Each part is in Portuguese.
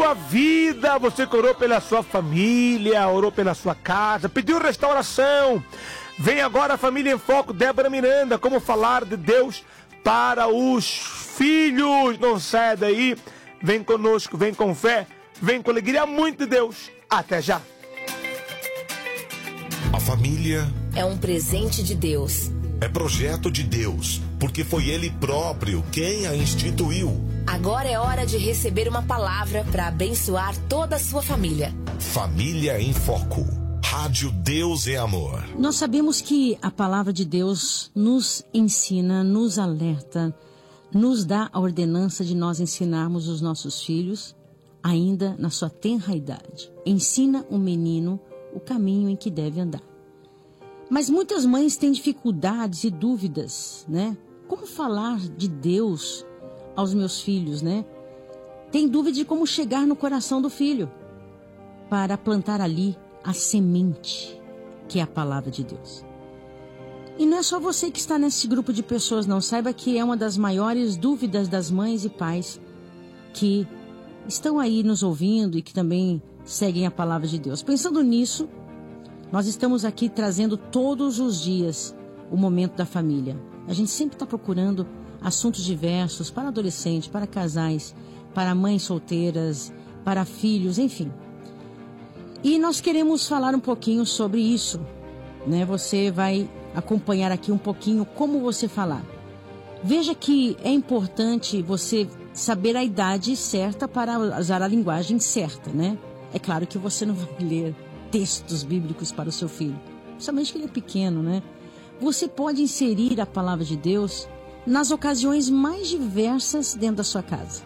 sua vida, você que orou pela sua família, orou pela sua casa, pediu restauração. Vem agora a Família em Foco, Débora Miranda, como falar de Deus para os filhos. Não saia daí, vem conosco, vem com fé, vem com alegria, muito de Deus. Até já. A família é um presente de Deus. É projeto de Deus, porque foi Ele próprio quem a instituiu. Agora é hora de receber uma palavra para abençoar toda a sua família. Família em Foco. Rádio Deus é Amor. Nós sabemos que a palavra de Deus nos ensina, nos alerta, nos dá a ordenança de nós ensinarmos os nossos filhos, ainda na sua tenra idade. Ensina o menino o caminho em que deve andar. Mas muitas mães têm dificuldades e dúvidas, né? Como falar de Deus aos meus filhos, né? Tem dúvida de como chegar no coração do filho para plantar ali a semente, que é a palavra de Deus. E não é só você que está nesse grupo de pessoas, não. Saiba que é uma das maiores dúvidas das mães e pais que estão aí nos ouvindo e que também seguem a palavra de Deus. Pensando nisso, nós estamos aqui trazendo todos os dias o momento da família. A gente sempre está procurando assuntos diversos para adolescentes, para casais, para mães solteiras, para filhos, enfim. E nós queremos falar um pouquinho sobre isso, né? Você vai acompanhar aqui um pouquinho como você falar. Veja que é importante você saber a idade certa para usar a linguagem certa, né? É claro que você não vai ler textos bíblicos para o seu filho, principalmente que ele é pequeno, né? Você pode inserir a palavra de Deus nas ocasiões mais diversas dentro da sua casa.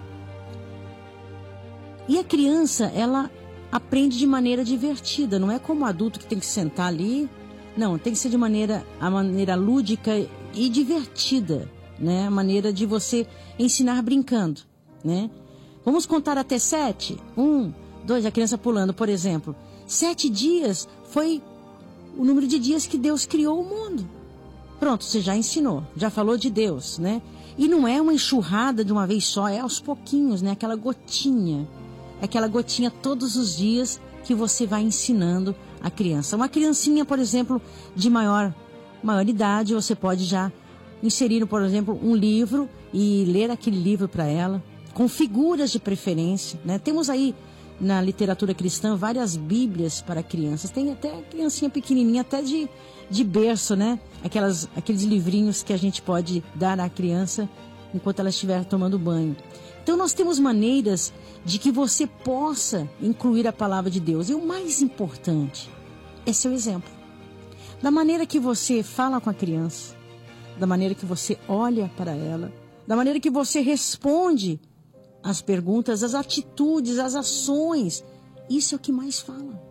E a criança, ela aprende de maneira divertida, não é como o adulto que tem que sentar ali. Não, tem que ser de maneira lúdica e divertida, né? A maneira de você ensinar brincando, né? Vamos contar até 7? 1, 2, a criança pulando, por exemplo. 7 dias foi o número de dias que Deus criou o mundo. Pronto, você já ensinou, já falou de Deus, né? E não é uma enxurrada de uma vez só, é aos pouquinhos, né? Aquela gotinha todos os dias que você vai ensinando a criança. Uma criancinha, por exemplo, de maior idade, você pode já inserir, por exemplo, um livro e ler aquele livro para ela, com figuras de preferência, né? Temos aí na literatura cristã várias bíblias para crianças. Tem até criancinha pequenininha, até de berço, né? Aqueles livrinhos que a gente pode dar à criança enquanto ela estiver tomando banho. Então nós temos maneiras de que você possa incluir a palavra de Deus. E o mais importante é seu exemplo. Da maneira que você fala com a criança, da maneira que você olha para ela, da maneira que você responde as perguntas, as atitudes, as ações. Isso é o que mais fala.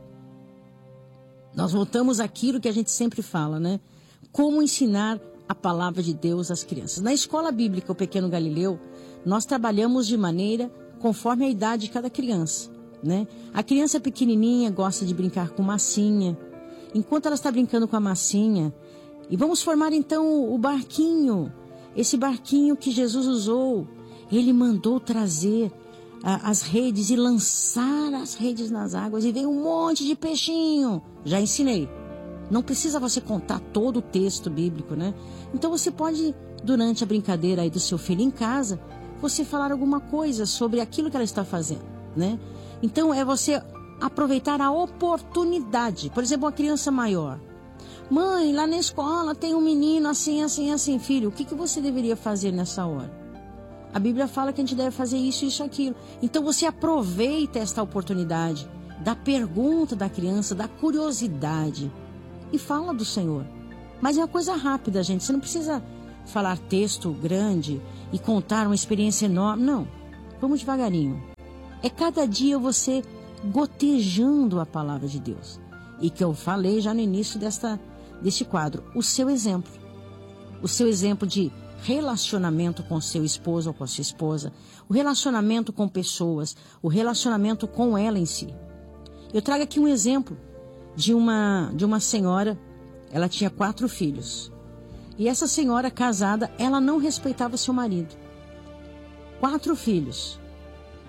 Nós voltamos àquilo que a gente sempre fala, né? Como ensinar a palavra de Deus às crianças. Na escola bíblica, o Pequeno Galileu, nós trabalhamos de maneira conforme a idade de cada criança, né? A criança pequenininha gosta de brincar com massinha. Enquanto ela está brincando com a massinha, e vamos formar então o barquinho, esse barquinho que Jesus usou. Ele mandou trazer as redes e lançar as redes nas águas e veio um monte de peixinho. Já ensinei. Não precisa você contar todo o texto bíblico, né? Então você pode, durante a brincadeira aí do seu filho em casa, você falar alguma coisa sobre aquilo que ela está fazendo, né? Então é você aproveitar a oportunidade. Por exemplo, uma criança maior. Mãe, lá na escola tem um menino assim, assim, assim. Filho, o que você deveria fazer nessa hora? A Bíblia fala que a gente deve fazer isso, isso, aquilo. Então você aproveita esta oportunidade da pergunta da criança, da curiosidade e fala do Senhor. Mas é uma coisa rápida, gente. Você não precisa falar texto grande e contar uma experiência enorme. Não. Vamos devagarinho. É cada dia você gotejando a palavra de Deus. E que eu falei já no início deste quadro. O seu exemplo. O seu exemplo de relacionamento com seu esposo ou com a sua esposa, o relacionamento com pessoas, o relacionamento com ela em si. Eu trago aqui um exemplo de uma senhora, ela tinha 4 filhos. E essa senhora casada, ela não respeitava seu marido. 4 filhos.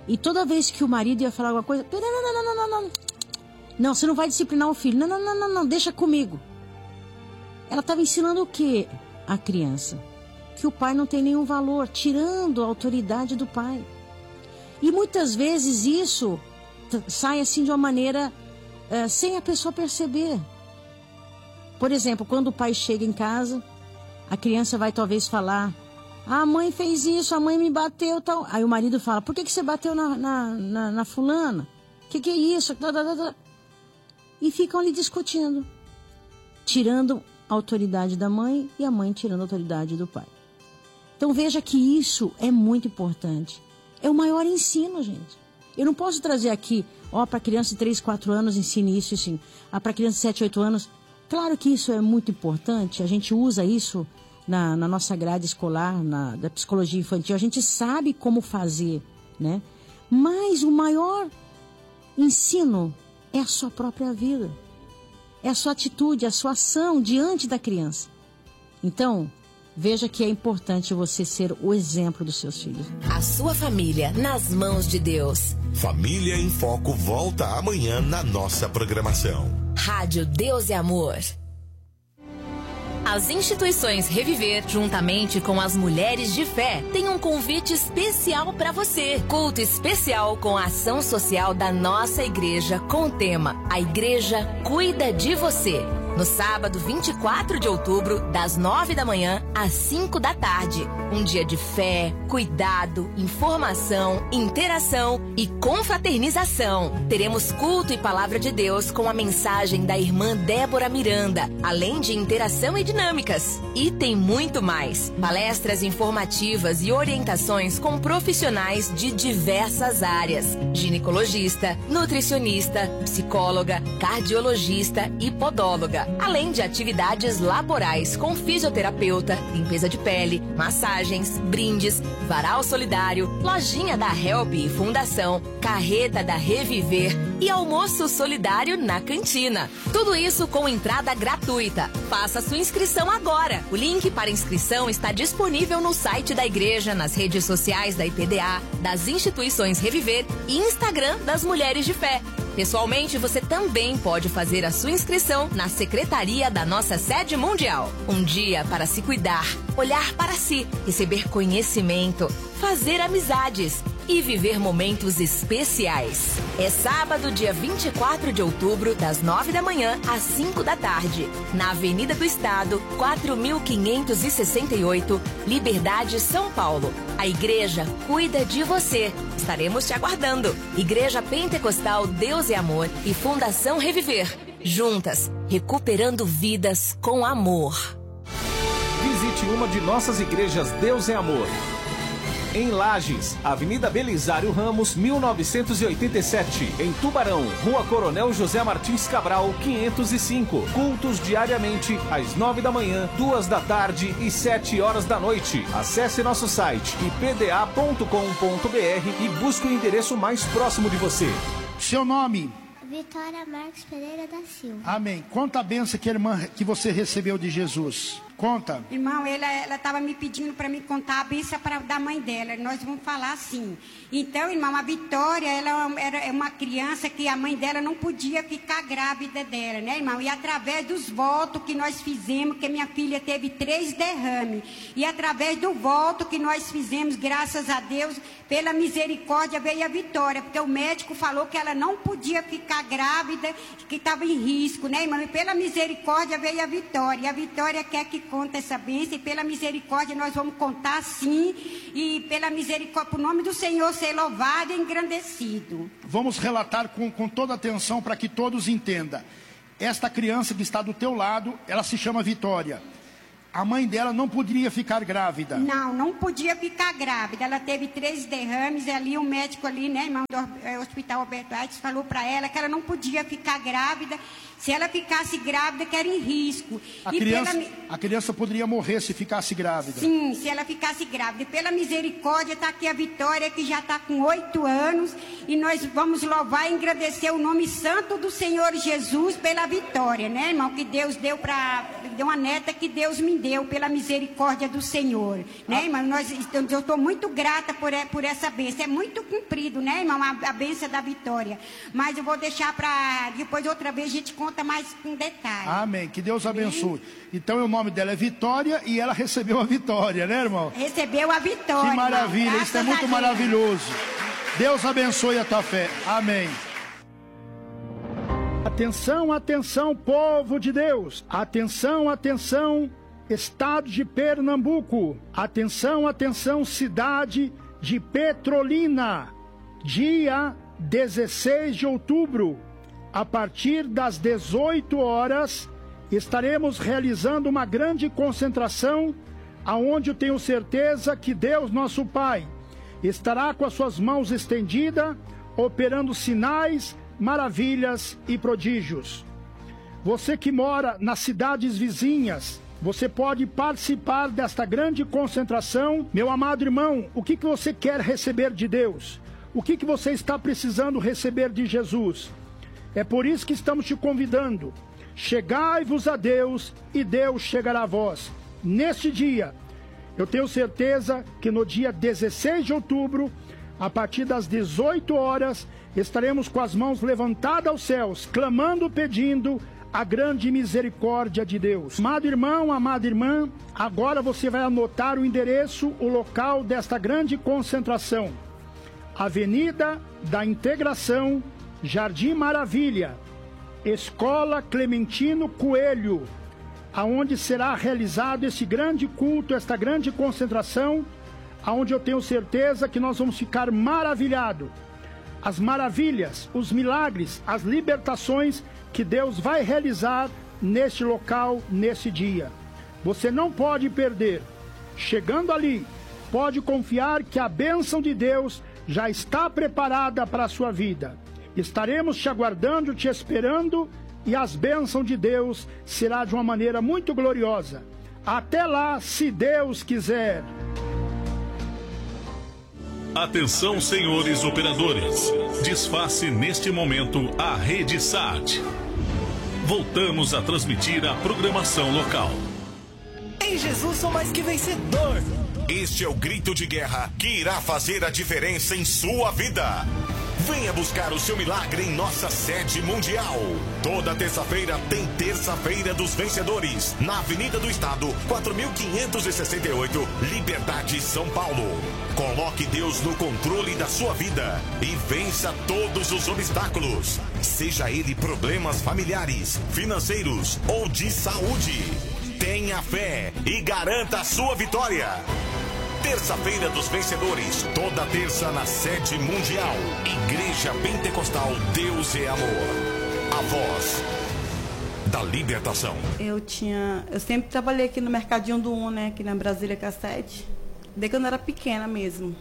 E toda vez que o marido ia falar alguma coisa, não, você não vai disciplinar o filho. Não, deixa comigo. Ela estava ensinando o quê? A criança. Que o pai não tem nenhum valor, tirando a autoridade do pai. E muitas vezes isso sai assim de uma maneira sem a pessoa perceber. Por exemplo, quando o pai chega em casa, a criança vai talvez falar: a mãe fez isso, a mãe me bateu, tal. Aí o marido fala: por que você bateu na fulana? Que é isso? E ficam ali discutindo, tirando a autoridade da mãe e a mãe tirando a autoridade do pai. Então veja que isso é muito importante. É o maior ensino, gente. Eu não posso trazer aqui, para criança de 3, 4 anos ensine isso, assim. Para criança de 7, 8 anos. Claro que isso é muito importante, a gente usa isso na nossa grade escolar, da psicologia infantil, a gente sabe como fazer, né? Mas o maior ensino é a sua própria vida, é a sua atitude, a sua ação diante da criança. Então, veja que é importante você ser o exemplo dos seus filhos. A sua família nas mãos de Deus. Família em Foco volta amanhã na nossa programação. Rádio Deus e Amor. As instituições Reviver, juntamente com as Mulheres de Fé, têm um convite especial para você. Culto especial com a ação social da nossa igreja com o tema A Igreja Cuida de Você. No sábado 24 de outubro, das 9 da manhã às 5 da tarde. Um dia de fé, cuidado, informação, interação e confraternização. Teremos culto e palavra de Deus com a mensagem da irmã Débora Miranda, além de interação e dinâmicas. E tem muito mais. Palestras informativas e orientações com profissionais de diversas áreas. Ginecologista, nutricionista, psicóloga, cardiologista e podóloga. Além de atividades laborais com fisioterapeuta, limpeza de pele, massagens, brindes, varal solidário, lojinha da Help e Fundação, carreta da Reviver e almoço solidário na cantina. Tudo isso com entrada gratuita. Faça sua inscrição agora. O link para inscrição está disponível no site da igreja, nas redes sociais da IPDA, das instituições Reviver e Instagram das Mulheres de Fé. Pessoalmente, você também pode fazer a sua inscrição na secretaria da nossa sede mundial. Um dia para se cuidar, olhar para si, receber conhecimento, fazer amizades e viver momentos especiais. É sábado, dia 24 de outubro, das 9 da manhã às 5 da tarde, na Avenida do Estado, 4568, Liberdade, São Paulo. A igreja cuida de você. Estaremos te aguardando. Igreja Pentecostal Deus e Amor e Fundação Reviver. Juntas, recuperando vidas com amor. Visite uma de nossas igrejas Deus e Amor. Em Lages, Avenida Belisário Ramos, 1987. Em Tubarão, Rua Coronel José Martins Cabral, 505. Cultos diariamente, às 9 da manhã, 2 da tarde e 7 horas da noite. Acesse nosso site ipda.com.br e busque o endereço mais próximo de você. Seu nome? Vitória Marcos Pereira da Silva. Amém. Conta a bênção que você recebeu de Jesus. Conta. Irmão, ela estava me pedindo para me contar a bênção da mãe dela. Nós vamos falar assim. Então, irmão, a Vitória, ela era uma criança que a mãe dela não podia ficar grávida dela, né, irmão? E através dos votos que nós fizemos, que minha filha teve 3 derrames. E através do voto que nós fizemos, graças a Deus, pela misericórdia veio a Vitória. Porque o médico falou que ela não podia ficar grávida, que estava em risco, né, irmão? E pela misericórdia veio a Vitória. E a Vitória quer que conta essa bênção, e pela misericórdia nós vamos contar sim, e pela misericórdia, por nome do Senhor ser louvado e engrandecido. Vamos relatar com toda atenção para que todos entendam. Esta criança que está do teu lado, ela se chama Vitória. A mãe dela não poderia ficar grávida. Não podia ficar grávida. Ela teve 3 derrames e ali o médico ali, né, irmão, do Hospital Alberto Aires, falou para ela que ela não podia ficar grávida. Se ela ficasse grávida, que era em risco. A criança poderia morrer se ficasse grávida. Sim, se ela ficasse grávida. E pela misericórdia está aqui a Vitória, que já está com 8 anos. E nós vamos louvar e agradecer o nome santo do Senhor Jesus pela Vitória, né, irmão? Que Deus deu uma neta que Deus me deu pela misericórdia do Senhor, né, irmão? Eu estou muito grata por essa bênção. É muito cumprido, né, irmão? A bênção da vitória. Mas eu vou deixar para depois, outra vez, a gente conta mais com detalhe. Amém. Que Deus abençoe. Então, o nome dela é Vitória e ela recebeu a vitória, né, irmão? Recebeu a vitória. Que maravilha. Isso é muito maravilhoso. Deus abençoe a tua fé. Amém. Atenção, atenção, povo de Deus. Atenção, atenção, estado de Pernambuco. Atenção, atenção, cidade de Petrolina. Dia 16 de outubro, a partir das 18 horas, estaremos realizando uma grande concentração, aonde eu tenho certeza que Deus, nosso Pai, estará com as suas mãos estendidas, operando sinais, maravilhas e prodígios. Você que mora nas cidades vizinhas, você pode participar desta grande concentração. Meu amado irmão, o que você quer receber de Deus? O que você está precisando receber de Jesus? É por isso que estamos te convidando. Chegai-vos a Deus e Deus chegará a vós. Neste dia, eu tenho certeza que no dia 16 de outubro, a partir das 18 horas, estaremos com as mãos levantadas aos céus, clamando, pedindo a grande misericórdia de Deus. Amado irmão, amada irmã, agora você vai anotar o endereço, o local desta grande concentração. Avenida da Integração, Jardim Maravilha, Escola Clementino Coelho, aonde será realizado esse grande culto, esta grande concentração, aonde eu tenho certeza que nós vamos ficar maravilhados. As maravilhas, os milagres, as libertações que Deus vai realizar neste local, nesse dia. Você não pode perder. Chegando ali, pode confiar que a bênção de Deus já está preparada para a sua vida. Estaremos te aguardando, te esperando, e as bênçãos de Deus será de uma maneira muito gloriosa. Até lá, se Deus quiser. Atenção, senhores operadores. Desface neste momento a rede SAT. Voltamos a transmitir a programação local. Em Jesus sou mais que vencedor. Este é o grito de guerra que irá fazer a diferença em sua vida. Venha buscar o seu milagre em nossa sede mundial. Toda terça-feira tem Terça-feira dos Vencedores, na Avenida do Estado, 4568, Liberdade, São Paulo. Coloque Deus no controle da sua vida e vença todos os obstáculos. Seja ele problemas familiares, financeiros ou de saúde. Tenha fé e garanta a sua vitória. Terça-feira dos Vencedores, toda terça na sede mundial. Igreja Pentecostal Deus é Amor. A voz da libertação. Eu sempre trabalhei aqui no Mercadinho do Um, né, aqui na Brasília Cassete. Desde quando eu era pequena mesmo.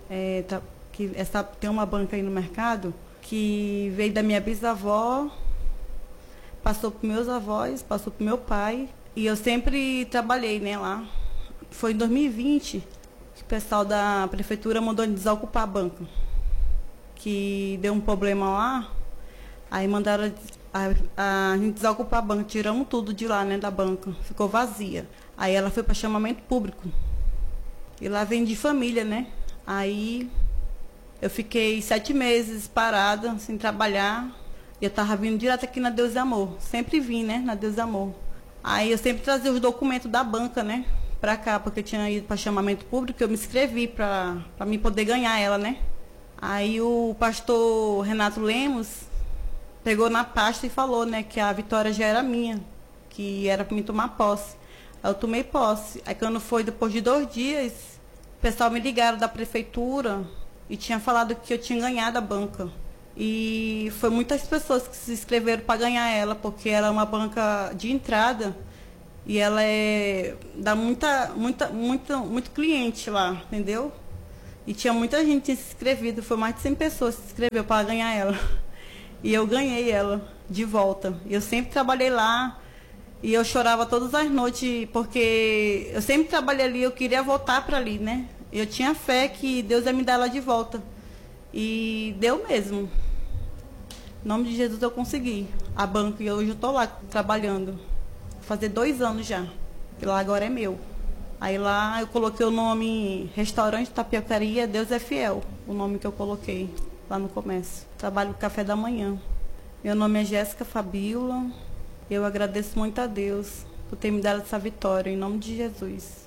Tem uma banca aí no mercado que veio da minha bisavó, passou para meus avós, passou para meu pai. E eu sempre trabalhei, né, lá. Foi em 2020 que o pessoal da prefeitura mandou desocupar a banca. Que deu um problema lá, aí mandaram a gente desocupar a banca, tiramos tudo de lá, né, da banca, ficou vazia. Aí ela foi para chamamento público. E lá vem de família, né? Aí eu fiquei 7 meses parada, sem trabalhar. E eu tava vindo direto aqui na Deus e Amor. Sempre vim, né, na Deus e Amor. Aí eu sempre trazia os documentos da banca, né, pra cá, porque eu tinha ido para chamamento público, eu me inscrevi para mim poder ganhar ela, né. Aí o pastor Renato Lemos pegou na pasta e falou, né, que a vitória já era minha, que era para mim tomar posse. Aí eu tomei posse. Aí quando foi depois de 2 dias, o pessoal me ligaram da prefeitura e tinha falado que eu tinha ganhado a banca. E foi muitas pessoas que se inscreveram para ganhar ela, porque ela é uma banca de entrada e ela dá muito cliente lá, entendeu? E tinha muita gente se inscrevido, foi mais de 100 pessoas que se inscreveu para ganhar ela. E eu ganhei ela de volta. Eu sempre trabalhei lá e eu chorava todas as noites, porque eu sempre trabalhei ali, eu queria voltar para ali, né? Eu tinha fé que Deus ia me dar ela de volta. E deu mesmo. Em nome de Jesus eu consegui a banca e hoje eu estou lá trabalhando. Vou fazer 2 anos já. E lá agora é meu. Aí lá eu coloquei o nome Restaurante Tapiocaria Deus é Fiel, o nome que eu coloquei lá no comércio. Trabalho no café da manhã. Meu nome é Jéssica Fabíola. Eu agradeço muito a Deus por ter me dado essa vitória, em nome de Jesus.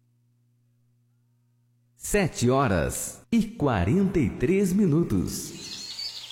Sete horas e 43 minutos.